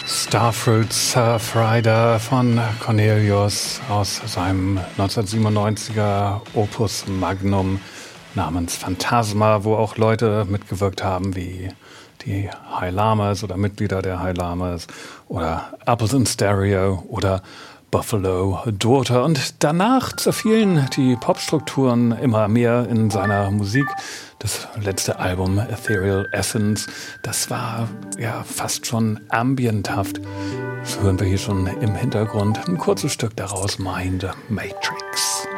Starfruit Surfrider von Cornelius aus seinem 1997er Opus Magnum namens Phantasma, wo auch Leute mitgewirkt haben wie die High Llamas oder Mitglieder der High Llamas oder Apples in Stereo oder Buffalo Daughter. Und danach zerfielen die Popstrukturen immer mehr in seiner Musik. Das letzte Album Ethereal Essence, das war ja fast schon ambienthaft. Das hören wir hier schon im Hintergrund. Ein kurzes Stück daraus, Mind Matrix.